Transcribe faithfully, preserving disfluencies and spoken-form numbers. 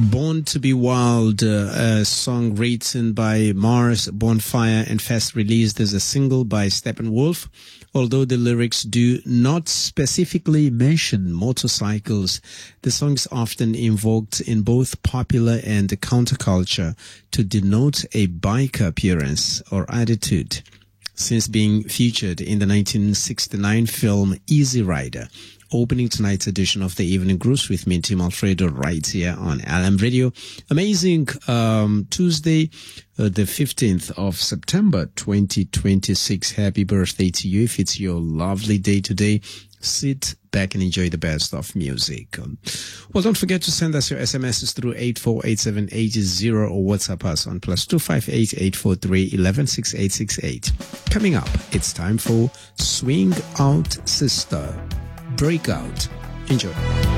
Born to be Wild, uh, a song written by Mars, Bonfire, and fast released as a single by Steppenwolf. Although the lyrics do not specifically mention motorcycles, the song is often invoked in both popular and counterculture to denote a biker appearance or attitude. Since being featured in the nineteen sixty-nine film Easy Rider, opening tonight's edition of the Evening Grooves with me, Tim Alfredo, right here on L M Radio. Amazing um, Tuesday, uh, the fifteenth of September, twenty twenty-six. Happy birthday to you. If it's your lovely day today, sit back and enjoy the best of music. Um, well, don't forget to send us your S M Ses through eight four eight seven eight zero or WhatsApp us on plus two five eight eight four three one one six eight six eight. Coming up, it's time for Swing Out Sister. Breakout. Enjoy.